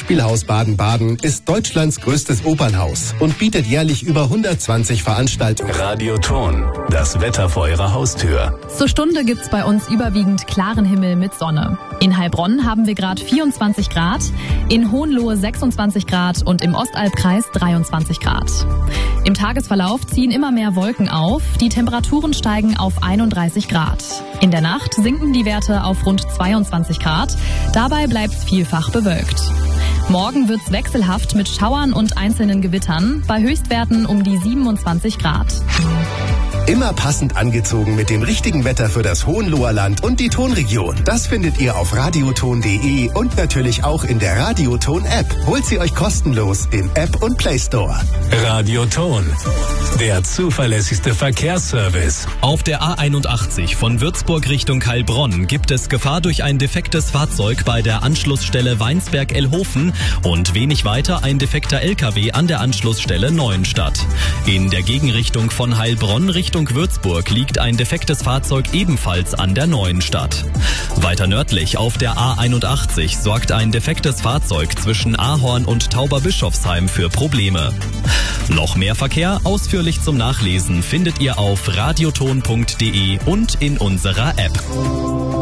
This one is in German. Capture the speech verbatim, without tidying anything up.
Schauspielhaus Baden-Baden ist Deutschlands größtes Opernhaus und bietet jährlich über hundertzwanzig Veranstaltungen. Radioton, das Wetter vor Ihrer Haustür. Zur Stunde gibt's bei uns überwiegend klaren Himmel mit Sonne. In Heilbronn haben wir gerade vierundzwanzig Grad, in Hohenlohe sechsundzwanzig Grad und im Ostalbkreis dreiundzwanzig Grad. Im Tagesverlauf ziehen immer mehr Wolken auf, die Temperaturen steigen auf einunddreißig Grad. In der Nacht sinken die Werte auf rund zweiundzwanzig Grad, dabei bleibt's vielfach bewölkt. Morgen wird's wechselhaft mit Schauern und einzelnen Gewittern, bei Höchstwerten um die siebenundzwanzig Grad. Immer passend angezogen mit dem richtigen Wetter für das Hohenloher Land und die Tonregion. Das findet ihr auf radioton punkt de und natürlich auch in der Radioton-App. Holt sie euch kostenlos im App und Play Store. Radioton, der zuverlässigste Verkehrsservice. Auf der A einundachtzig von Würzburg Richtung Heilbronn gibt es Gefahr durch ein defektes Fahrzeug bei der Anschlussstelle Weinsberg-Ellhofen und wenig weiter ein defekter L K W an der Anschlussstelle Neuenstadt. In der Gegenrichtung von Heilbronn Richtung Würzburg liegt ein defektes Fahrzeug ebenfalls an der Neuenstadt. Weiter nördlich auf der A einundachtzig sorgt ein defektes Fahrzeug zwischen Ahorn und Tauberbischofsheim für Probleme. Noch mehr Verkehr ausführlich zum Nachlesen findet ihr auf radioton punkt de und in unserer App.